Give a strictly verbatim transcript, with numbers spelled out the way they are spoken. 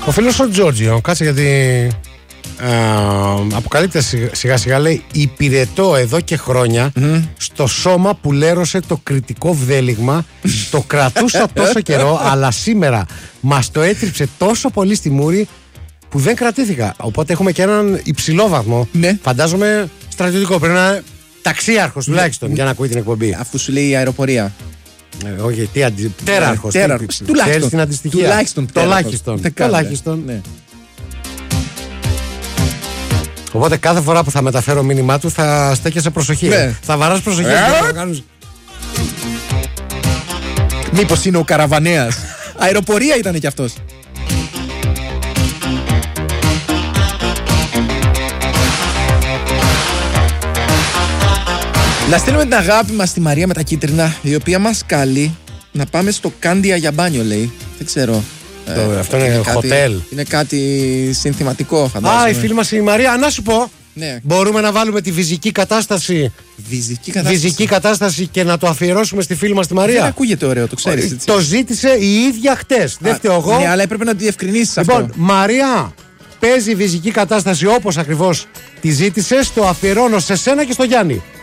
Ο φίλος ο Τζόρτζιο, κάτσε γιατί ε, αποκαλύπτεται σιγά σιγά, λέει, υπηρετώ εδώ και χρόνια mm. στο σώμα που λέρωσε το κριτικό βδέλιγμα. Το κρατούσα τόσο καιρό, αλλά σήμερα μας το έτριψε τόσο πολύ στη μούρη που δεν κρατήθηκα. Οπότε έχουμε και έναν υψηλό βαθμό. Ναι. Φαντάζομαι στρατιωτικό. Πρέπει να είναι ταξίαρχος τουλάχιστον ναι. για να ακούει την εκπομπή. Αφού σου λέει η αεροπορία. Ε, όχι, τι αντι... τέραρχος. Τέραρχος. Τουλάχιστον. Την αντιστοιχεία. Τουλάχιστον. Τουλάχιστον. Τουλάχιστον. Ναι. Οπότε κάθε φορά που θα μεταφέρω μήνυμά του θα στέκεσαι προσοχή. Ναι. Θα βαράς προσοχή. Ε! Μήπως είναι ο Καραβανέας. Αεροπορία ήταν κι αυτός. Να στείλουμε την αγάπη μας στη Μαρία με τα κίτρινα, η οποία μας καλεί να πάμε στο Κάντια για μπάνιο, λέει. Δεν ξέρω. Το, ε, αυτό είναι, είναι χοτέλ. Κάτι, είναι κάτι συνθηματικό, φαντάζομαι. Α, η φίλη μας η Μαρία, να σου πω. Ναι. Μπορούμε να βάλουμε τη βυζική κατάσταση. Βυζική κατάσταση. Βυζική κατάσταση και να το αφιερώσουμε στη φίλη μας τη Μαρία. Δεν ακούγεται ωραίο, το ξέρεις. Έτσι. Το ζήτησε η ίδια χτες. Δεν φταίω εγώ. Ναι, αλλά έπρεπε να το διευκρινίσεις λοιπόν, αυτό. Μαρία, παίζει βυζική κατάσταση όπως ακριβώς τη ζήτησες. Το αφιερώνω σε σένα και στο Γιάννη.